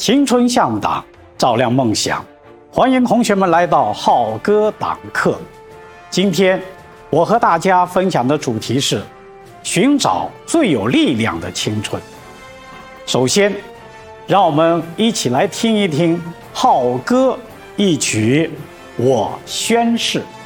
青春向党，照亮梦想。欢迎同学们来到浩哥党课。今天我和大家分享的主题是寻找最有力量的青春。首先，让我们一起来听一听浩哥一曲《我宣誓》。